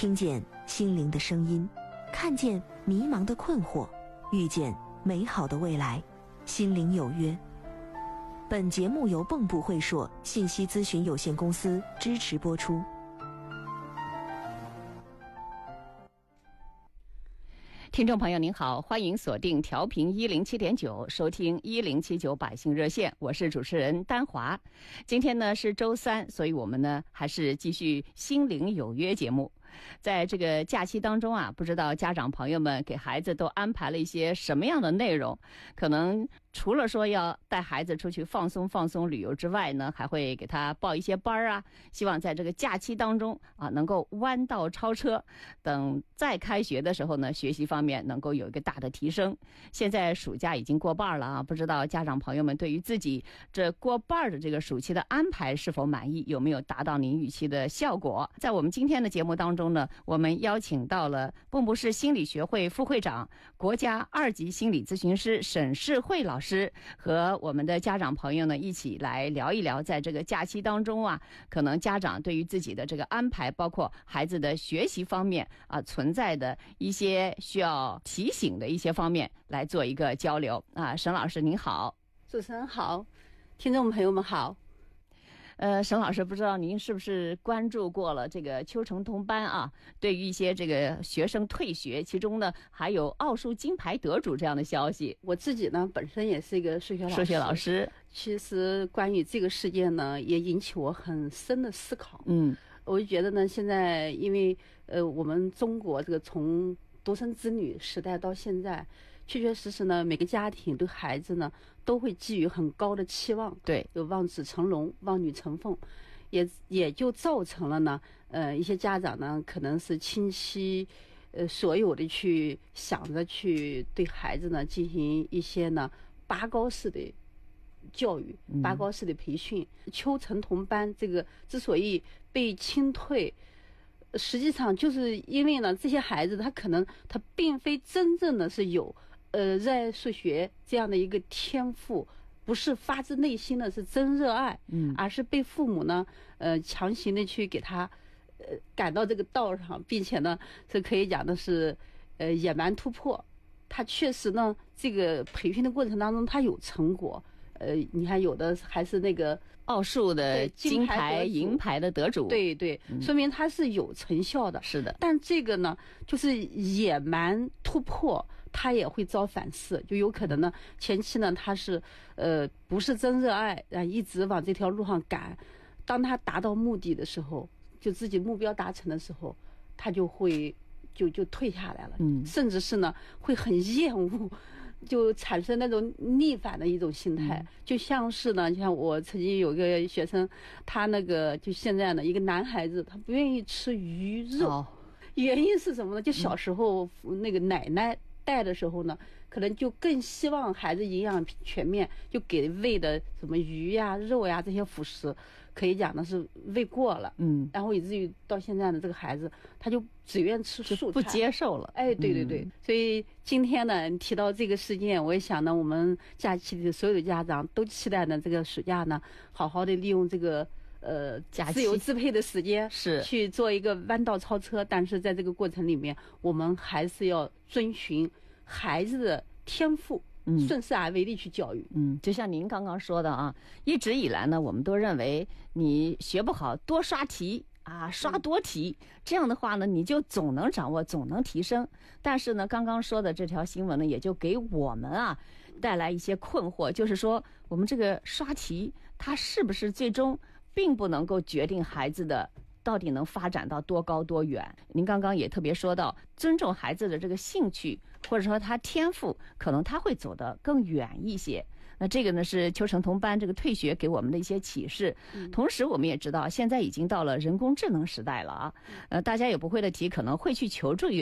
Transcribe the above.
听见心灵的声音，看见迷茫的困惑，遇见美好的未来。心灵有约。本节目由蚌埠会硕信息咨询有限公司支持播出。 听众朋友您好，欢迎锁定调频107.9，收听1079百姓热线，我是主持人丹华。今天呢是周三，所以我们呢还是继续心灵有约节目。在这个假期当中啊，不知道家长朋友们给孩子都安排了一些什么样的内容？可能除了说要带孩子出去放松旅游之外呢，还会给他报一些班啊，希望在这个假期当中啊能够弯道超车，等再开学的时候呢，学习方面能够有一个大的提升。现在暑假已经过半了啊，不知道家长朋友们对于自己这过半的这个暑期的安排是否满意，有没有达到您预期的效果？在我们今天的节目当中呢，我们邀请到了蚌埠市心理学会副会长、国家2级心理咨询师沈世慧老师，和我们的家长朋友呢一起来聊一聊，在这个假期当中啊，可能家长对于自己的这个安排，包括孩子的学习方面啊，存在的一些需要提醒的一些方面来做一个交流啊。沈老师您好。 主持人好，听众朋友们好。 沈老师，不知道您是不是关注过了这个秋城同班啊？对于一些这个学生退学，其中呢还有奥数金牌得主这样的消息。 我自己呢本身也是一个数学老师，其实关于这个事件呢，也引起我很深的思考。我就觉得呢，现在因为我们中国这个从独生子女时代到现在，确确实实呢，每个家庭对孩子呢都会寄予很高的期望， 对， 有望子成龙、望女成凤，也就造成了呢，一些家长呢可能是倾其所有的去想着去对孩子呢进行一些呢拔高式的教育、拔高式的培训。秋城同班这个之所以被清退，实际上就是因为呢，这些孩子他可能他并非真正的是有热爱数学这样的一个天赋，不是发自内心的是真热爱，而是被父母呢强行的去给他赶到这个道上，并且呢是可以讲的是野蛮突破。他确实呢这个培训的过程当中他有成果。你看有的还是那个奥数的金牌、银牌的得主， 对，说明他是有成效的。 是的， 但这个呢，就是野蛮突破，他也会遭反噬，就有可能呢，前期呢他是不是真热爱啊，一直往这条路上赶，当他达到目的的时候，就自己目标达成的时候，他就会就退下来了，甚至是呢会很厌恶。就产生那种逆反的一种心态，就像是呢，像我曾经有一个学生，他那个就现在呢，一个男孩子，他不愿意吃鱼肉，原因是什么呢？就小时候那个奶奶带的时候呢，可能就更希望孩子营养全面，就给喂的什么鱼呀、肉呀这些辅食，可以讲的是喂过了，然后以至于到现在呢，这个孩子他就只愿吃素菜， 不接受了。 对，所以今天呢提到这个事件，我也想呢，我们假期的所有的家长都期待呢，这个暑假呢，好好的利用这个自由支配的时间是去做一个弯道超车，但是在这个过程里面，我们还是要遵循孩子的天赋，顺势而为的去教育。 就像您刚刚说的啊，一直以来呢，我们都认为你学不好多刷题啊，刷多题，这样的话呢，你就总能掌握，总能提升。但是呢，刚刚说的这条新闻呢，也就给我们啊带来一些困惑，就是说我们这个刷题，它是不是最终并不能够决定孩子的到底能发展到多高多远。您刚刚也特别说到，尊重孩子的这个兴趣，或者说他天赋，可能他会走得更远一些。那这个呢是秋城同班这个退学给我们的一些启示。同时我们也知道，现在已经到了人工智能时代了啊，大家有不会的题可能会去求助于